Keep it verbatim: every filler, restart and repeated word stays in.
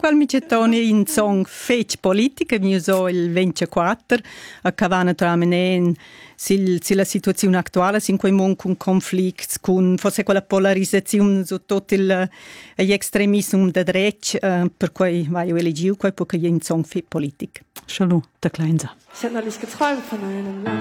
quel mi getoni in song fetch politica, mi uso il ventiquattro, a cava naturalmente sil, silla situazione attuale, sin quei mon con conflitti, con forse quella polarizzazione su tutto il gli extremismi da dretch, uh, per cui vai io elegiu quei perché in song fetch politica. Shalom, der Kleinser. Ich habe neulich geträumt von einem Land.